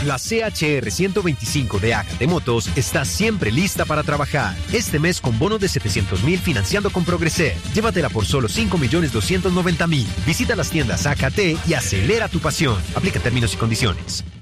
La CHR 125 de Acate Motos está siempre lista para trabajar. Este mes con bonos de 700.000 financiando con Progreser. Llévatela por solo 5.290.000. Visita las tiendas AKT y acelera tu pasión. Aplica términos y condiciones.